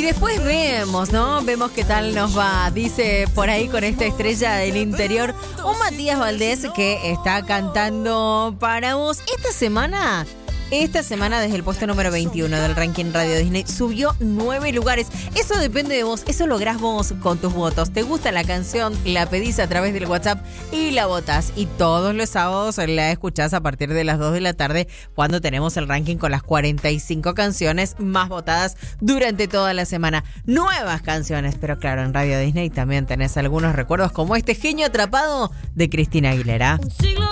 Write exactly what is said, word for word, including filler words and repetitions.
después vemos, ¿no? Vemos qué tal nos va. Dice por ahí con esta estrella del interior, un Matías Valdés que está cantando para vos. Esta semana, esta semana desde el puesto número veintiuno del ranking Radio Disney subió nueve lugares. Eso depende de vos, eso lográs vos con tus votos. ¿Te gusta la canción? La pedís a través del WhatsApp y la votás. Y todos los sábados la escuchás a partir de las dos de la tarde cuando tenemos el ranking con las cuarenta y cinco canciones más votadas durante toda la semana. Nuevas canciones, pero claro, en Radio Disney también tenés algunos recuerdos como este Genio Atrapado de Cristina Aguilera. Un siglo